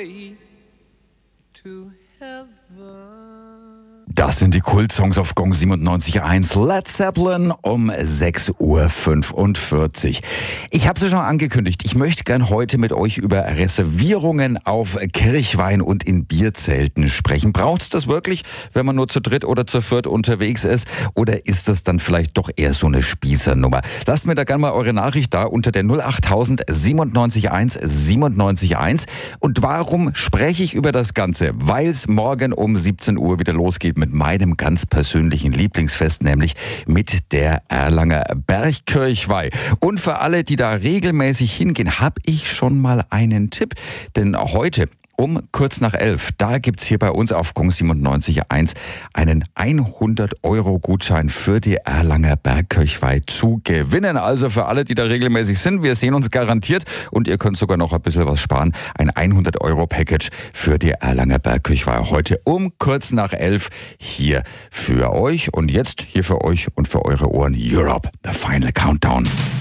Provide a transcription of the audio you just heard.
way to heaven. Das sind die Kultsongs auf Gong 97.1. Led Zeppelin um 6.45 Uhr. Ich habe es schon angekündigt, ich möchte gern heute mit euch über Reservierungen auf Kirchwein und in Bierzelten sprechen. Braucht es das wirklich, wenn man nur zu dritt oder zu viert unterwegs ist? Oder ist das dann vielleicht doch eher so eine Spießernummer? Lasst mir da gerne mal eure Nachricht da unter der 08000 97.1 97.1. Und warum spreche ich über das Ganze? Weil es morgen um 17 Uhr wieder losgeht mit meinem ganz persönlichen Lieblingsfest, nämlich mit der Erlanger Bergkirchweih. Und für alle, die da regelmäßig hingehen, habe ich schon mal einen Tipp. Denn heute um kurz nach 11, da gibt's hier bei uns auf Gong 97.1 einen 100-Euro-Gutschein für die Erlanger Bergkirchweih zu gewinnen. Also für alle, die da regelmäßig sind, wir sehen uns garantiert und ihr könnt sogar noch ein bisschen was sparen. Ein 100-Euro-Package für die Erlanger Bergkirchweih heute um kurz nach 11 hier für euch. Und jetzt hier für euch und für eure Ohren Europe, the Final Countdown.